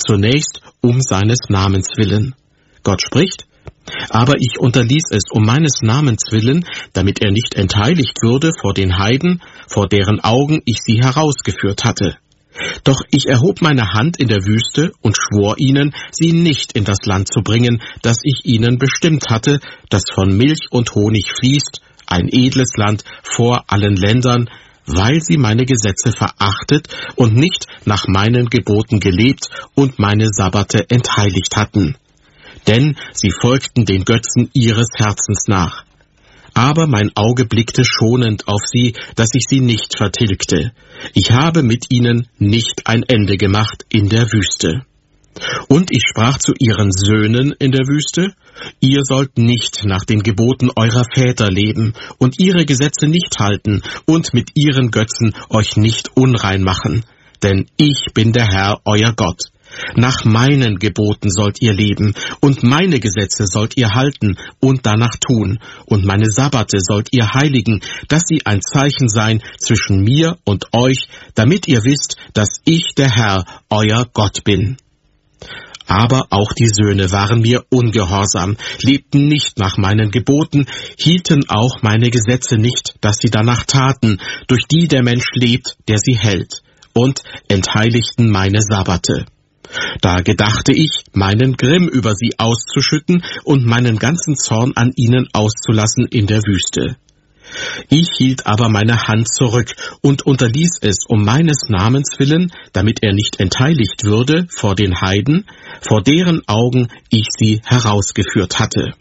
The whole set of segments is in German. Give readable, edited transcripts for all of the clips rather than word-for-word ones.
zunächst um seines Namens willen. Gott spricht: Aber ich unterließ es um meines Namens willen, damit er nicht entheiligt würde vor den Heiden, vor deren Augen ich sie herausgeführt hatte. Doch ich erhob meine Hand in der Wüste und schwor ihnen, sie nicht in das Land zu bringen, das ich ihnen bestimmt hatte, das von Milch und Honig fließt, ein edles Land vor allen Ländern, weil sie meine Gesetze verachtet und nicht nach meinen Geboten gelebt und meine Sabbate entheiligt hatten. Denn sie folgten den Götzen ihres Herzens nach. Aber mein Auge blickte schonend auf sie, dass ich sie nicht vertilgte. Ich habe mit ihnen nicht ein Ende gemacht in der Wüste. Und ich sprach zu ihren Söhnen in der Wüste: Ihr sollt nicht nach den Geboten eurer Väter leben und ihre Gesetze nicht halten und mit ihren Götzen euch nicht unrein machen. Denn ich bin der Herr, euer Gott. Nach meinen Geboten sollt ihr leben, und meine Gesetze sollt ihr halten und danach tun, und meine Sabbate sollt ihr heiligen, dass sie ein Zeichen seien zwischen mir und euch, damit ihr wisst, dass ich der Herr, euer Gott bin. Aber auch die Söhne waren mir ungehorsam, lebten nicht nach meinen Geboten, hielten auch meine Gesetze nicht, dass sie danach taten, durch die der Mensch lebt, der sie hält, und entheiligten meine Sabbate. Da gedachte ich, meinen Grimm über sie auszuschütten und meinen ganzen Zorn an ihnen auszulassen in der Wüste. Ich hielt aber meine Hand zurück und unterließ es um meines Namens willen, damit er nicht entheiligt würde vor den Heiden, vor deren Augen ich sie herausgeführt hatte.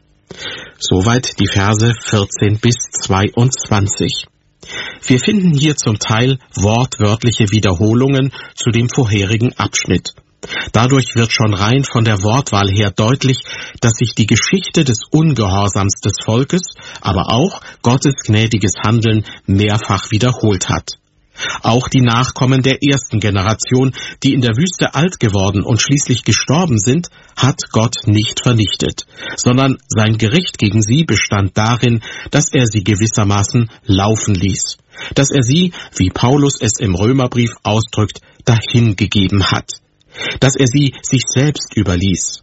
Soweit die Verse 14 bis 22. Wir finden hier zum Teil wortwörtliche Wiederholungen zu dem vorherigen Abschnitt. Dadurch wird schon rein von der Wortwahl her deutlich, dass sich die Geschichte des Ungehorsams des Volkes, aber auch Gottes gnädiges Handeln mehrfach wiederholt hat. Auch die Nachkommen der ersten Generation, die in der Wüste alt geworden und schließlich gestorben sind, hat Gott nicht vernichtet, sondern sein Gericht gegen sie bestand darin, dass er sie gewissermaßen laufen ließ, dass er sie, wie Paulus es im Römerbrief ausdrückt, dahingegeben hat, dass er sie sich selbst überließ.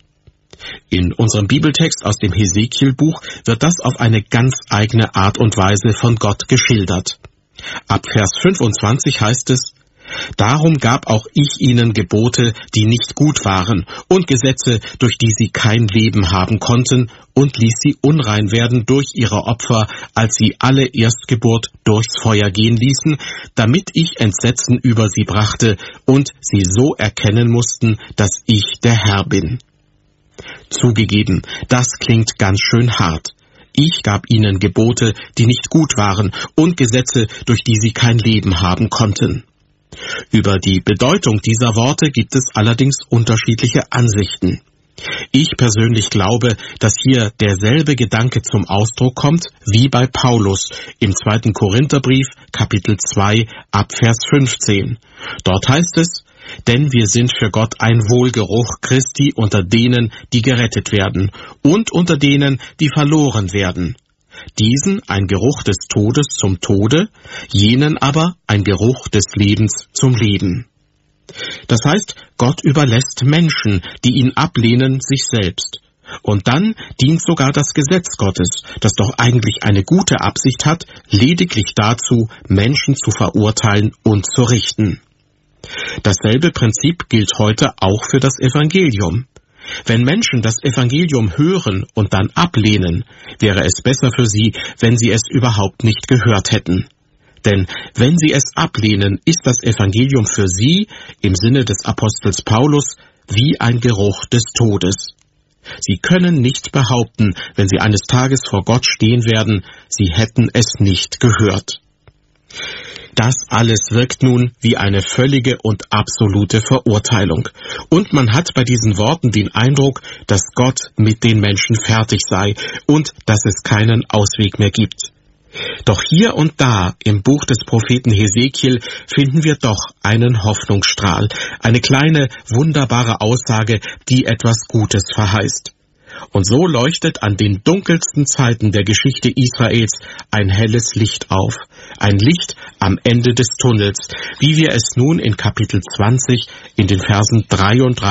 In unserem Bibeltext aus dem Hesekiel-Buch wird das auf eine ganz eigene Art und Weise von Gott geschildert. Ab Vers 25 heißt es: Darum gab auch ich ihnen Gebote, die nicht gut waren, und Gesetze, durch die sie kein Leben haben konnten, und ließ sie unrein werden durch ihre Opfer, als sie alle Erstgeburt durchs Feuer gehen ließen, damit ich Entsetzen über sie brachte und sie so erkennen mussten, dass ich der Herr bin. Zugegeben, das klingt ganz schön hart. Ich gab ihnen Gebote, die nicht gut waren, und Gesetze, durch die sie kein Leben haben konnten. Über die Bedeutung dieser Worte gibt es allerdings unterschiedliche Ansichten. Ich persönlich glaube, dass hier derselbe Gedanke zum Ausdruck kommt, wie bei Paulus im 2. Korintherbrief, Kapitel 2, ab Vers 15. Dort heißt es: Denn wir sind für Gott ein Wohlgeruch Christi unter denen, die gerettet werden, und unter denen, die verloren werden. Diesen ein Geruch des Todes zum Tode, jenen aber ein Geruch des Lebens zum Leben. Das heißt, Gott überlässt Menschen, die ihn ablehnen, sich selbst. Und dann dient sogar das Gesetz Gottes, das doch eigentlich eine gute Absicht hat, lediglich dazu, Menschen zu verurteilen und zu richten. Dasselbe Prinzip gilt heute auch für das Evangelium. Wenn Menschen das Evangelium hören und dann ablehnen, wäre es besser für sie, wenn sie es überhaupt nicht gehört hätten. Denn wenn sie es ablehnen, ist das Evangelium für sie, im Sinne des Apostels Paulus, wie ein Geruch des Todes. Sie können nicht behaupten, wenn sie eines Tages vor Gott stehen werden, sie hätten es nicht gehört. Das alles wirkt nun wie eine völlige und absolute Verurteilung. Und man hat bei diesen Worten den Eindruck, dass Gott mit den Menschen fertig sei und dass es keinen Ausweg mehr gibt. Doch hier und da im Buch des Propheten Hesekiel finden wir doch einen Hoffnungsstrahl, eine kleine, wunderbare Aussage, die etwas Gutes verheißt. Und so leuchtet an den dunkelsten Zeiten der Geschichte Israels ein helles Licht auf, ein Licht am Ende des Tunnels, wie wir es nun in Kapitel 20 in den Versen 33